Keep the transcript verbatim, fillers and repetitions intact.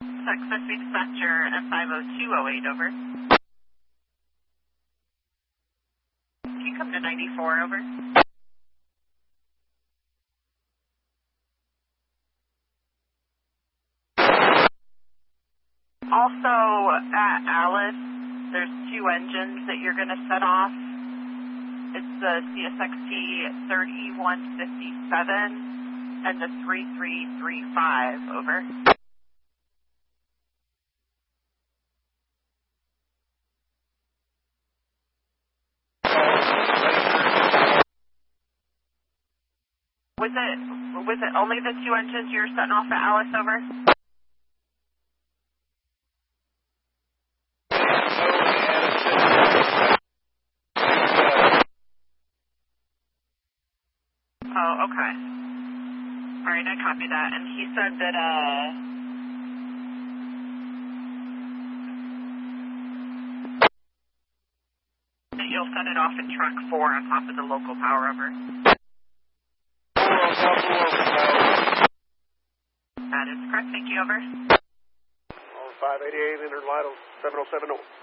Texas Dispatcher F five oh two oh eight, over. Can you come to ninety-four, over? Also, at Alice, there's two engines that you're going to set off. It's the C S X T thirty-one fifty-seven and the thirty-three thirty-five, over. Was it, was it only the two engines you were setting off at Alice, over? Oh, okay. Alright, I copy that. And he said that, uh... that you'll set it off in truck four on top of the local power, over. That is correct. Thank you, over. five eighty-eight, Interlight seven oh seven oh.